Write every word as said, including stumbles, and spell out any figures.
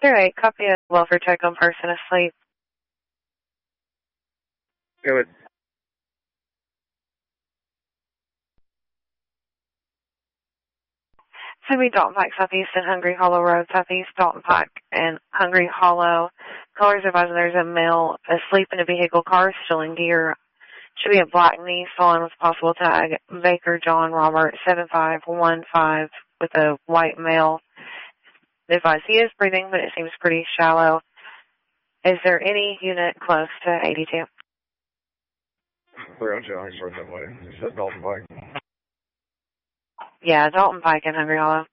They're eight. Copy of welfare check on person asleep. Go ahead. Send me Dalton Pike Southeast and Hungry Hollow Road Southeast, Dalton Pike and Hungry Hollow. Callers advising there's a male asleep in a vehicle. Car is still in gear. Should be a black Nissan with possible tag. Baker John Robert seven five one five with a white male. Advise he is breathing, but it seems pretty shallow. Is there any unit close to eighty-two? We're on John, that way. Is that Dalton Pike? Yeah, Dalton Pike and Hungry Hollow.